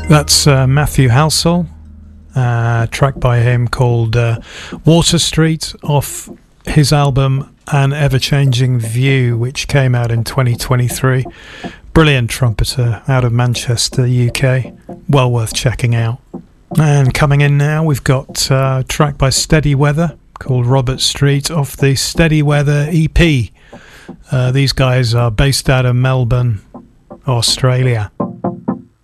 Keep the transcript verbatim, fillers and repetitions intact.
That's uh, Matthew Halsall, uh, track by him called uh, Water Street off his album An Ever-Changing View, which came out in twenty twenty-three. Brilliant trumpeter out of Manchester, U K. Well worth checking out. And coming in now, we've got uh, a track by Steady Weather called Robert Street off the Steady Weather E P. Uh, these guys are based out of Melbourne, Australia.